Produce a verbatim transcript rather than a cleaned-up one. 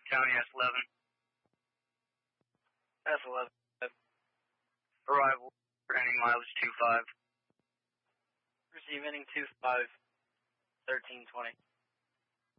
County S eleven. S eleven. Arrival, ending mileage two five. Receive ending two five, thirteen twenty.